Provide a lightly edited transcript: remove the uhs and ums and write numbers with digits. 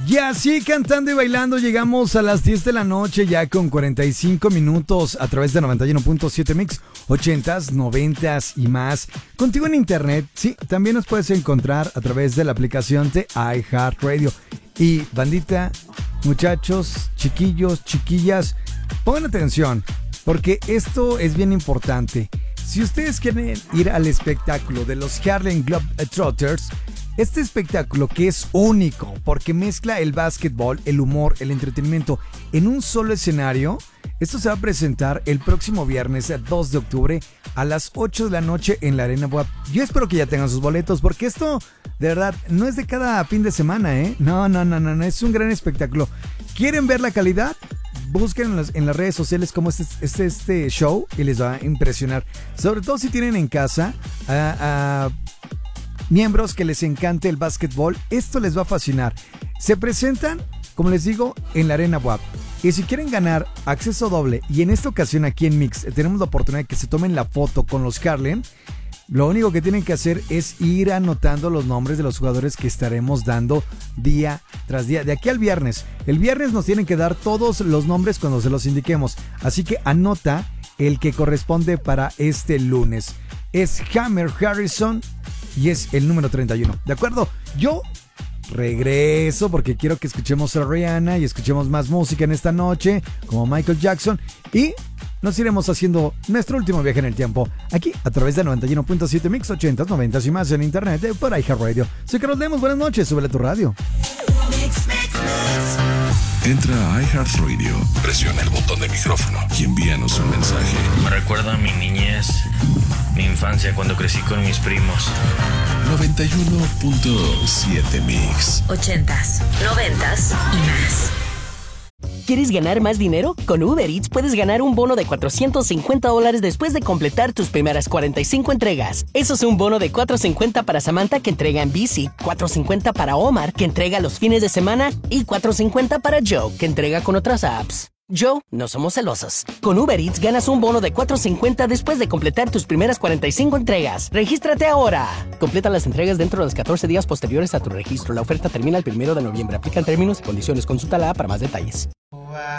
Y así cantando y bailando llegamos a las 10 de la noche ya con 45 minutos a través de 91.7 Mix, 80s, 90s y más. Contigo en internet, sí, también nos puedes encontrar a través de la aplicación de iHeartRadio. Y bandita, muchachos, chiquillos, chiquillas, pongan atención porque esto es bien importante. Si ustedes quieren ir al espectáculo de los Harlem Globetrotters, este espectáculo que es único porque mezcla el básquetbol, el humor, el entretenimiento en un solo escenario, esto se va a presentar el próximo viernes 2 de octubre a las 8 de la noche en la Arena Boab. Yo espero que ya tengan sus boletos porque esto de verdad no es de cada fin de semana, ¿eh? No, es un gran espectáculo. ¿Quieren ver la calidad? Busquen en las redes sociales cómo es este show y les va a impresionar. Sobre todo si tienen en casa a miembros que les encante el básquetbol, esto les va a fascinar. Se presentan, como les digo, en la Arena Boab. Y si quieren ganar acceso doble, y en esta ocasión aquí en Mix tenemos la oportunidad de que se tomen la foto con los Harlem, lo único que tienen que hacer es ir anotando los nombres de los jugadores que estaremos dando día tras día. De aquí al viernes. El viernes nos tienen que dar todos los nombres cuando se los indiquemos. Así que anota el que corresponde para este lunes. Es Hammer Harrison y es el número 31. ¿De acuerdo? Yo regreso porque quiero que escuchemos a Rihanna y escuchemos más música en esta noche, como Michael Jackson, y nos iremos haciendo nuestro último viaje en el tiempo, aquí a través de 91.7 Mix, 80s, 90s y más en internet por iHeartRadio. Soy Carlos Lemos, buenas noches, súbele a tu radio. Entra a iHeartRadio, presiona el botón de micrófono y envíanos un mensaje. Me recuerda a mi niñez, mi infancia cuando crecí con mis primos. 91.7 Mix. 80s, 90s y más. ¿Quieres ganar más dinero? Con Uber Eats puedes ganar un bono de $450 después de completar tus primeras 45 entregas. Eso es un bono de $450 para Samantha, que entrega en bici, $450 para Omar, que entrega los fines de semana, y $450 para Joe, que entrega con otras apps. Joe, no somos celosos. Con Uber Eats ganas un bono de $450 después de completar tus primeras 45 entregas. ¡Regístrate ahora! Completa las entregas dentro de los 14 días posteriores a tu registro. La oferta termina el 1 de noviembre. Aplican términos y condiciones. Consulta la app para más detalles.